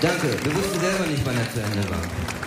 Danke. Wir wussten selber nicht, wann er zu Ende war.